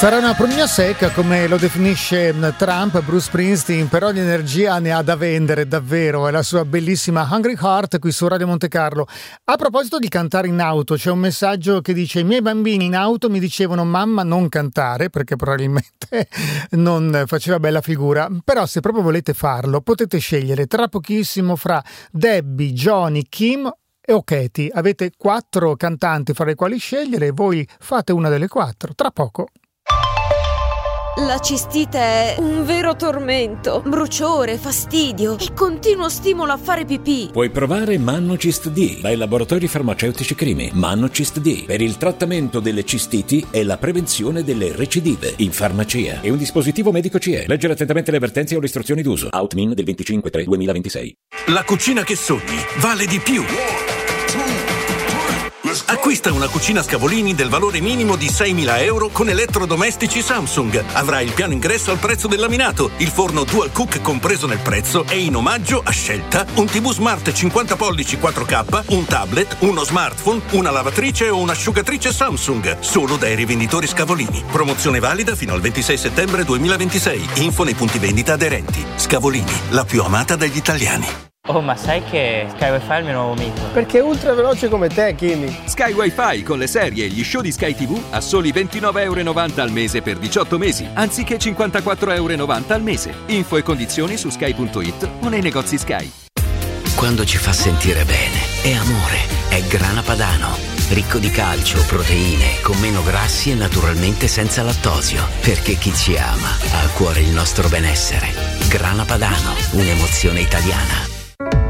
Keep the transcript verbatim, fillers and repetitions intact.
Sarà una pugna secca, come lo definisce Trump. Bruce Springsteen però di energia ne ha da vendere davvero, è la sua bellissima Hungry Heart qui su Radio Monte Carlo. A proposito di cantare in auto, c'è un messaggio che dice: i miei bambini in auto mi dicevano mamma non cantare, perché probabilmente non faceva bella figura, però se proprio volete farlo potete scegliere tra pochissimo fra Debbie, Johnny, Kim e Katy. Avete quattro cantanti fra le quali scegliere e voi fate una delle quattro, tra poco. La cistite è un vero tormento, bruciore, fastidio e continuo stimolo a fare pipì. Puoi provare Mannocist D dai laboratori farmaceutici Crimi. Mannocist D per il trattamento delle cistiti e la prevenzione delle recidive in farmacia. È un dispositivo medico C E. Leggere attentamente le avvertenze o le istruzioni d'uso. Outmin del venticinque tre duemilaventisei. La cucina che sogni vale di più. Acquista una cucina Scavolini del valore minimo di seimila euro con elettrodomestici Samsung. Avrai il piano ingresso al prezzo del laminato, il forno Dual Cook compreso nel prezzo e in omaggio a scelta un tivù smart cinquanta pollici quattro K, un tablet, uno smartphone, una lavatrice o un'asciugatrice Samsung. Solo dai rivenditori Scavolini. Promozione valida fino al ventisei settembre duemilaventisei. Info nei punti vendita aderenti. Scavolini, la più amata dagli italiani. Oh, ma sai che Sky Wi-Fi è il mio nuovo mito? Perché è ultra veloce come te, Kimi. Sky Wi-Fi con le serie e gli show di Sky tivù a soli ventinove e novanta euro al mese per diciotto mesi, anziché cinquantaquattro e novanta euro al mese. Info e condizioni su sky punto it o nei negozi Sky. Quando ci fa sentire bene, è amore, è Grana Padano. Ricco di calcio, proteine, con meno grassi e naturalmente senza lattosio. Perché chi ci ama ha a cuore il nostro benessere. Grana Padano, un'emozione italiana.